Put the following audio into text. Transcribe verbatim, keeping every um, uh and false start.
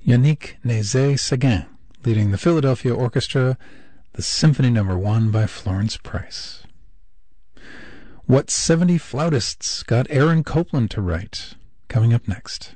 Yannick Nézet-Séguin, leading the Philadelphia Orchestra, the Symphony Number One by Florence Price. What seventy flautists got Aaron Copland to write? Coming up next.